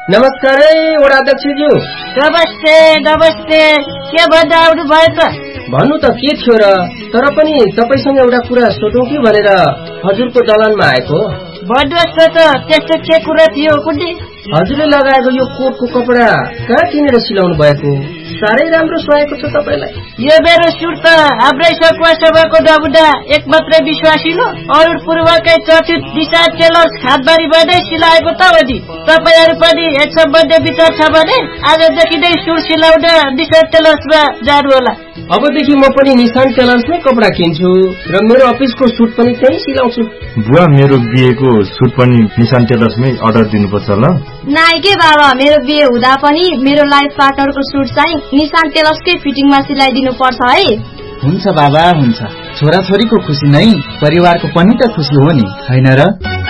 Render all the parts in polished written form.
नमस्कार है वडाध्यक्षज्यू। नमस्ते नमस्ते। के भन्दा आउनु भयो त? भन्नु त के थियो र, तर पनि तपाईसँग एउटा कुरा सोधौँ कि भनेर हजुरको दलानमा आएको। भन्नुहोस् न त, त्यस्तो के कुरा थियो कुन्नी? हजुरले लगाएको यो कोटको कपडा कहाँ किनेर सिलाउनु भएको? साह्रै राम्रो सुहाएको छ तपाईलाई। यो मेरो सुट त हाम्रै सकुवा सभाको नमुना एक मात्रै विश्वासिलो अरुण पूर्वकै चर्चित निशा टेलर्स खातबारीमा नै सिलाएको त हो नि। तपाईहरु पनि यस सम्बन्धी विचार छ भने आजदेखि नै सुट सिलाउन निशा टेलर्समा जानु होला। अबदेखि म पनि निशान टेलर्समै कपडा किन्छु र मेरो अफिसको सुट पनि त्यही सिलाउँछु। बुवा, मेरो बिहेको सुट पनि निशान टेलर्समै अर्डर दिनुपर्छ ल? नाइ के बाबा, मेरो बिहे हुँदा पनि मेरो लाइफ पार्टनरको सुट चाहिँ निशान टेलर्सकै फिटिङमा सिलाइदिनु पर्छ है। हुन्छ बाबा, हुन्छ। छोराछोरीको खुसी नै परिवारको पनि त खुसी हो नि, हैन र?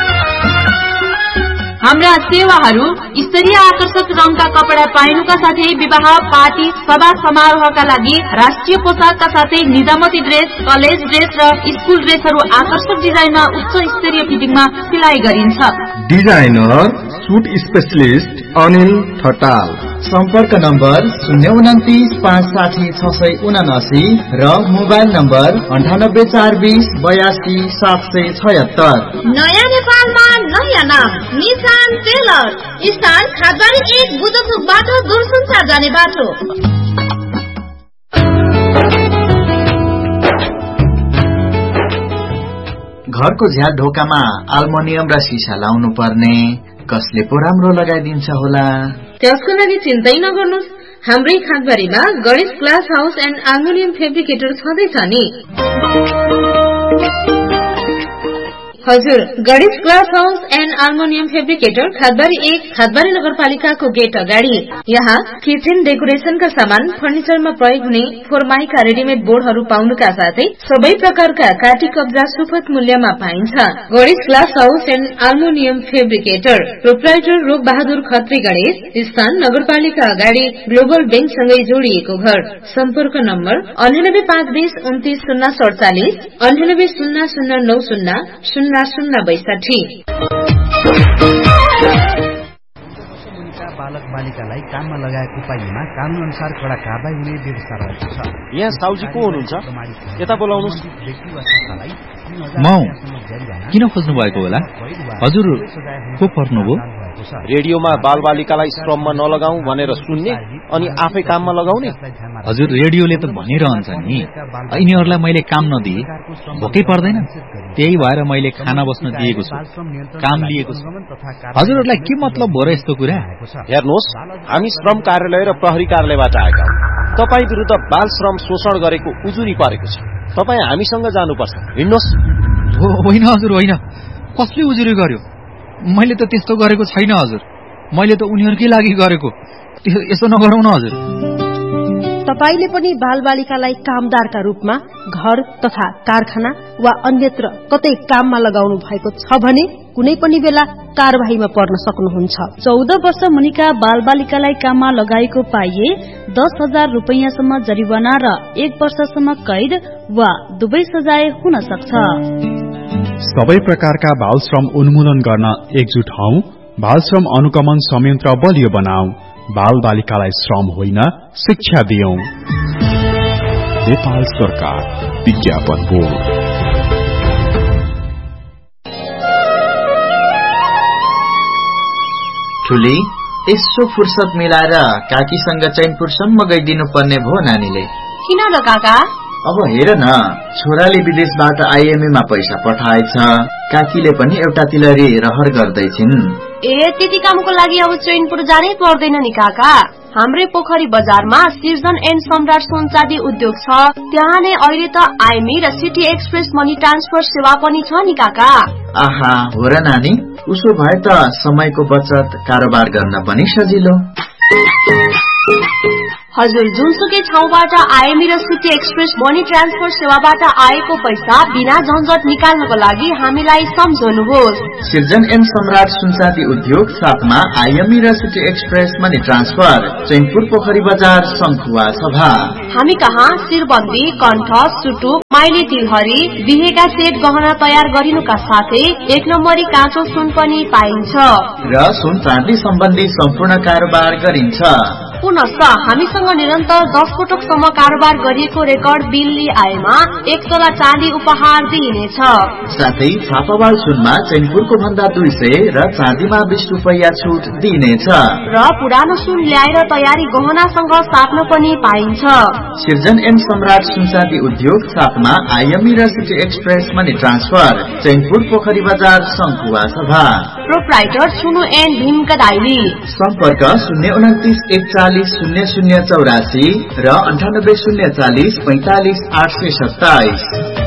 हाम्रा सेवाहरू स्तरीय आकर्षक रङका कपडा पाइनुका साथै विवाह, पार्टी, सभा समारोहका लागि राष्ट्रिय पोसाकका साथै निजामती ड्रेस, कलेज ड्रेस र स्कुल ड्रेसहरू आकर्षक डिजाइनमा उच्च स्तरीय फिटिङमा सिलाइ गरिन्छ। Designer suit specialist Anil Thatal. सम्पर्क नम्बर 029560679 र मोबाइल नम्बर 9842028776। नयाँ नेपालमा नयाँ नाम निशान टेलर। स्थान खातबारी 1 बुद्धचोक बाटो दूरसञ्चार जाने बाटो। घरको झ्याल ढोकामा अल्मुनियम र सिसा लाउनु पर्ने, कसले पो राम्रो लगाइदिन्छ होला? त्यसको लागि चिन्तै नगर्नुस्, हाम्रै खातबारीमा Ganesh glass house and aluminium fabricator छँदैछ नि। हजुर, Ganesh glass house and aluminium fabricator खातबारी 1 खातबारी नगरपालिकाको गेट अगाडि। यहाँ किचन डेकोरेशनका सामान, फर्निचरमा प्रयोग हुने फोरमाइका रेडिमेड बोर्डहरू पाउनुका साथै सबै प्रकारका काटी कब्जा सुपथ मूल्यमा पाइन्छ। Ganesh glass house and aluminium fabricator, proprietor रूप बहादुर खत्री गणेश। स्थान नगरपालिका अगाडि ग्लोबल बैंकसँगै जोडिएको घर। सम्पर्क नम्बर 9852290047, 9800900062। बालक बालिकालाई काममा लगाएको पाइएमा कानून अनुसार कडा कारबाही हुने व्यवस्था रहेको छ। यहाँ साउजी को हुनुहुन्छ? यता बोलाउनुस्। म किन खोज्नु भएको होला? हजुर को पर्नुभयो? रेडियोमा बालबालिकालाई श्रममा नलगाऊ भनेर सुन्ने अनि आफै काममा लगाउने। हजुर, रेडियोले त भनिरहन्छ नि, यिनीहरूलाई मैले काम नदिए भोकै पर्दैन, त्यही भएर मैले खाना बस्न दिएको छु, काम लिएको छु। हजुरहरूलाई के मतलब हो र यस्तो कुरा? हेर्नुहोस्, हामी श्रम कार्यालय र प्रहरी कार्यालयबाट आएका हौं। तपाईँ विरुद्ध बाल श्रम शोषण गरेको उजुरी परेको छ। तपाईँ हामीसँग जानुपर्छ। हिँड्नुहोस्। होइन हजुर, होइन। कसले उजुरी गर्यो? मैले त त्यस्तो गरेको छैन हजुर। मैले त उनीहरूकै लागि गरेको। यसो नगरौँ न हजुर। तपाईले पनि बालबालिकालाई कामदारका रूपमा घर तथा कारखाना वा अन्यत्र कतै काममा लगाउनु भएको छ भने कुनै पनि बेला कारबाहीमा पर्न सक्नुहुन्छ। 14 वर्ष मुनिका बालबालिकालाई काममा लगाएको पाइए 10,000 रुपैयाँसम्म जरिवाना र 1 वर्षसम्म कैद वा दुवै सजाय हुन सक्छ। सबै प्रकारका बाल श्रम उन्मूलन गर्न एकजुट हौं। बाल श्रम अनुगमन संयन्त्र बलियो बनाऊ। बाल बालिकालाई श्रम होइन, शिक्षा दियौं। नेपाल सरकार विज्ञापन बोर्ड। ठुली, यसो फुर्सद मिलाएर काकीसँग चैनपुरसम्म गइदिनु पर्ने भो नानीले। किन र काका? अब हेर न, छोराले विदेशबाट आइएमए मा पैसा पठाएछ। काकीले पनि एउटा तिलरी रहर गर्दैछिन्। त्यति कामको लागि अब चैनपुर जानै पर्दैन नि काका। हाम्रै पोखरी बजारमा सिर्जन एन्ड सम्राट सोनचाँदी उद्योग छ। त्यहाँ नै अहिले त आइएमई र सिटी एक्सप्रेस मनी ट्रान्सफर सेवा पनि छ नि काका। आहा, हो र नानी। उसो भए त समयको बचत, कारोबार गर्न पनि सजिलो। हजुर, जुनसुकै ठाउँबाट आइएमई र सिटी एक्सप्रेस मनी ट्रान्सफर सेवाबाट आएको पैसा बिना झन्झट निकाल्नको लागि हामीलाई सम्झनुहोस्। सिर्जन एन्ड सम्राट सुनचाँदी उद्योग साथमा आइएमई र city express money transfer, Chainpur पोखरी बजार, शंखुवा सभा। हामी कहाँ शिरबन्दी, कण्ठ, सुटुक, माइली तिलहरी बिहेका सेट गहना तयार गरिनुका साथै 1 नम्बरी काँचो सुन पनि पाइन्छ र सुन चाँदी सम्बन्धी सम्पूर्ण कारोबार गरिन्छ। पुनश्च हामीसँग निरन्तर 10 पटकसम्म कारोबार गरिएको रेकर्ड बिल आएमा 1 तोला चाँदी उपहार दिइनेछ। साथै छापावाल सुनमा चैनपुरको भन्दा 200 र चाँदीमा 20 रुपैयाँ छुट दिइनेछ र पुरानो सुन ल्याएर तयारी गहनासँग साट्न पनि पाइन्छ। सिर्जन एन्ड सम्राट सुनचाँदी उद्योग साथमा आइएमई र city express money transfer Chainpur पोखरी बजार सङ्खुवा सभा। प्रोप्राइटर सुनु एन्ड भीम कदाइली। सम्पर्क 029 41 0084 र 98 040 45 827।